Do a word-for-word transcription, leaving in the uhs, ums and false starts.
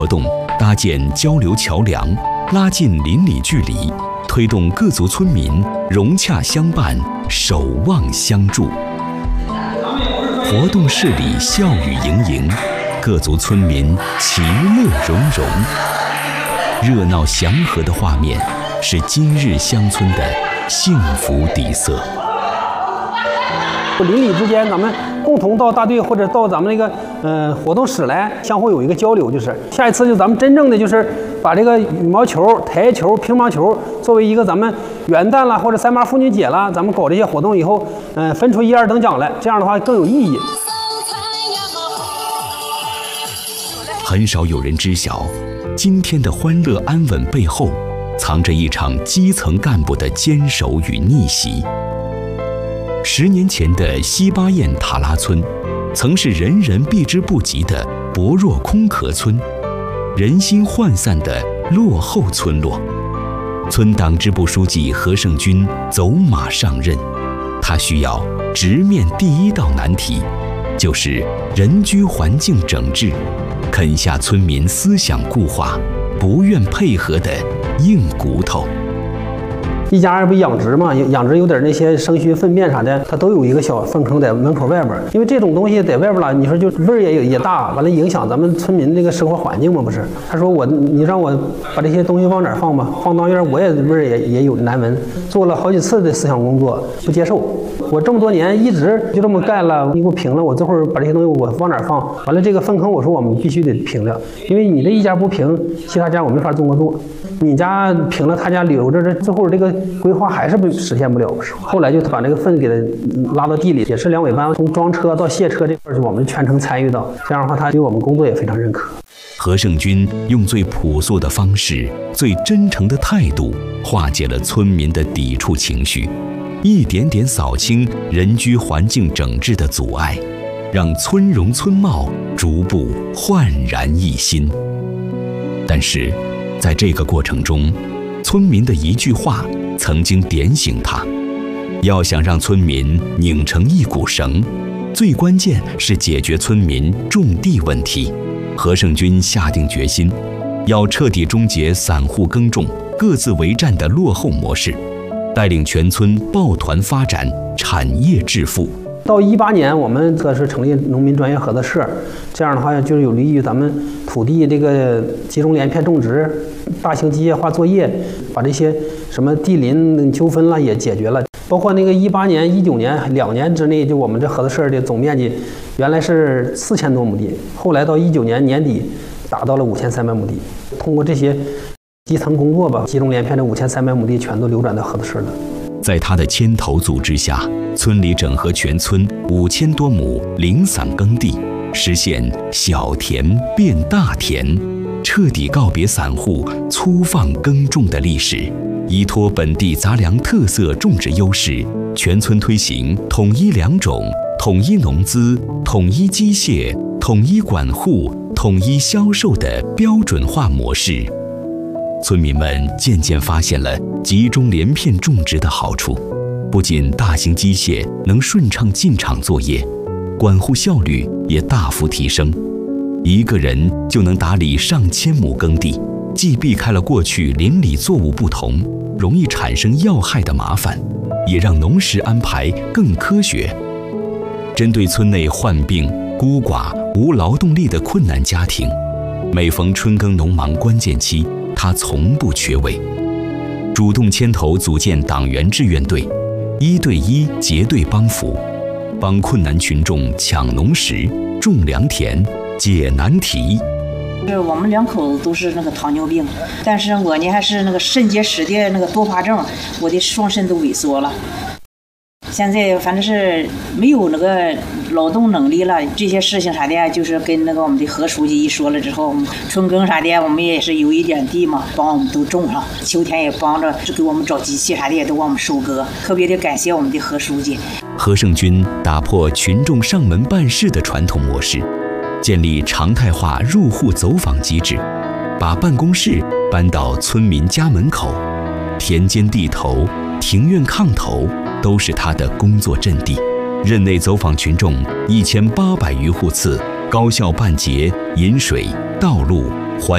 活动搭建交流桥梁，拉近邻里距离，推动各族村民融洽相伴，守望相助。活动室里笑语盈盈，各族村民其乐融融，热闹祥和的画面是今日乡村的幸福底色。 邻里之间，咱们共同到大队或者到咱们那个呃活动室来，相互有一个交流。就是下一次就咱们真正的就是把这个羽毛球、台球、乒乓球作为一个咱们元旦啦或者三八妇女节啦，咱们搞这些活动以后，嗯、呃，分出一二等奖来，这样的话更有意义。 很少有人知晓，今天的欢乐安稳背后，藏着一场基层干部的坚守与逆袭。十年前的西巴堰塔拉村，曾是人人避之不及的薄弱空壳村，人心涣散的落后村落。村党支部书记何胜军走马上任，他需要直面第一道难题，就是人居环境整治，啃下村民思想固化、不愿配合的硬骨头。 一家人不养殖嘛，养殖有点那些生须粪便啥的，它都有一个小粪坑在门口外边。因为这种东西在外边了，你说就味儿也也大，完了影响咱们村民这个生活环境嘛，不是？他说我，你让我把这些东西往哪儿放吧？放当院我也味儿也也有难闻。做了好几次的思想工作，不接受。我这么多年一直就这么干了，你给我评了，我这会儿把这些东西我往哪儿放？完了这个粪坑，我说我们必须得评了，因为你这一家不评，其他家我没法种个作。你家评了，他家留着，这最后这个规划还是不实现不了。后来就把这个粪给它拉到地里，也是两尾班从装车到卸车这块儿，我们全程参与到。这样的话，他对我们工作也非常认可。 何胜军用最朴素的方式、最真诚的态度，化解了村民的抵触情绪，一点点扫清人居环境整治的阻碍，让村容村貌逐步焕然一新。但是，在这个过程中，村民的一句话曾经点醒他：要想让村民拧成一股绳，最关键是解决村民种地问题。何胜军下定决心，要彻底终结散户耕种、各自为战的落后模式，带领全村抱团发展，产业致富。 到一八年，我们这是成立农民专业合作社，这样的话就是有利于咱们土地这个集中连片种植、大型机械化作业，把这些什么地邻纠纷了也解决了。包括那个一八年、一九年两年之内，就我们这合作社的总面积原来是四千多亩地，后来到一九年年底达到了五千三百亩地。通过这些基层工作吧，集中连片的五千三百亩地全都流转到合作社了。 在他的牵头组织下，村里整合全村五千多亩零散耕地，实现小田变大田，彻底告别散户粗放耕种的历史，依托本地杂粮特色种植优势，全村推行统一良种、统一农资、统一机械、统一管护、统一销售的标准化模式。村民们渐渐发现了集中连片种植的好处，不仅大型机械能顺畅进场作业，管护效率也大幅提升。一个人就能打理上千亩耕地，既避开了过去邻里作物不同、容易产生要害的麻烦，也让农时安排更科学。针对村内患病、孤寡、无劳动力的困难家庭，每逢春耕农忙关键期，他从不缺位，主动牵头组建党员志愿队，一对一结对帮扶，帮困难群众抢农时、种良田、解难题。 是我们两口子都是那个糖尿病，但是我呢还是那个肾结石的那个多发症，我的双肾都萎缩了。现在反正是没有那个劳动能力了，这些事情啥的，就是跟那个我们的何书记一说了之后，春耕啥的，我们也是有一点地嘛，帮我们都种上，秋天也帮着，是给我们找机器啥的，也都帮我们收割，特别的感谢我们的何书记。 何胜军打破群众上门办事的传统模式，建立常态化入户走访机制，把办公室搬到村民家门口，田间地头、庭院炕头都是他的工作阵地。任内走访群众一千八百余户次，高效办结饮水、道路、环